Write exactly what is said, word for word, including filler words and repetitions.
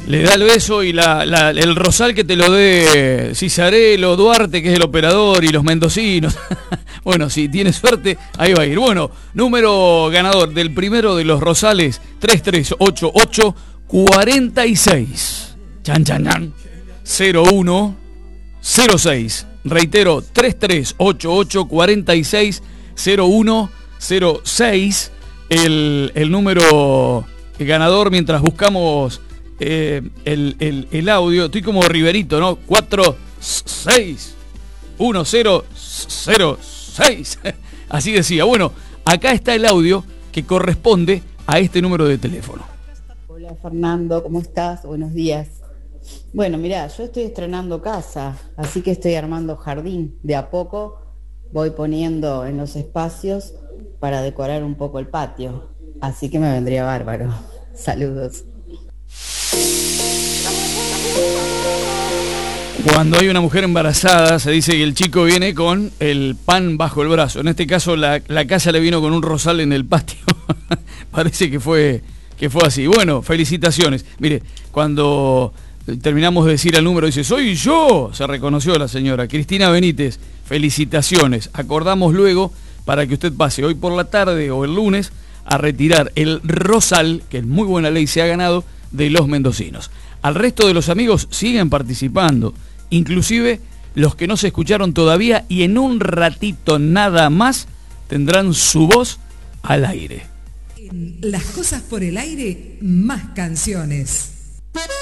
Le da el beso y la, la, el rosal que te lo dé Cisarelo, Duarte, que es el operador, y los mendocinos. Bueno, si tiene suerte, ahí va a ir. Bueno, número ganador del primero de los rosales, tres tres ocho ocho cuatro seis. Chan, chan, chan. cero uno cero seis. Reitero, tres tres ocho ocho cuatro seis cero uno cero seis. El, el número ganador mientras buscamos eh, el, el, el audio. Estoy como Riverito, ¿no? cuatro seis uno cero cero seis. Así decía. Bueno, acá está el audio que corresponde a este número de teléfono. Hola Fernando, ¿cómo estás? Buenos días. Bueno, mirá, yo estoy estrenando casa, así que estoy armando jardín. De a poco voy poniendo en los espacios para decorar un poco el patio. Así que me vendría bárbaro. Saludos. Cuando hay una mujer embarazada, se dice que el chico viene con el pan bajo el brazo. En este caso, la, la casa le vino con un rosal en el patio. Parece que fue, que fue así. Bueno, felicitaciones. Mire, cuando terminamos de decir el número, dice, soy yo. Se reconoció la señora Cristina Benítez. Felicitaciones. Acordamos luego para que usted pase hoy por la tarde o el lunes a retirar el rosal, que en muy buena ley se ha ganado, de los mendocinos. Al resto de los amigos siguen participando, inclusive los que no se escucharon todavía, y en un ratito nada más tendrán su voz al aire. En Las Cosas por el Aire, más canciones.